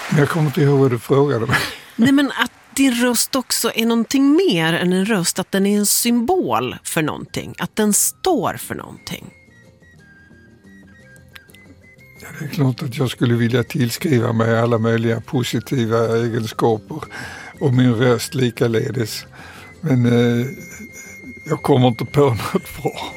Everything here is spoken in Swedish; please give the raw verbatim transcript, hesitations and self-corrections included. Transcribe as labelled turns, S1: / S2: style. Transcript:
S1: Jag kommer inte ihåg vad du frågade mig.
S2: Nej, men att din röst också är någonting mer än en röst. Att den är en symbol för någonting. Att den står för någonting.
S1: Ja, det är klart att jag skulle vilja tillskriva mig alla möjliga positiva egenskaper. Och min röst likaledes. Men eh, jag kommer inte på något bra.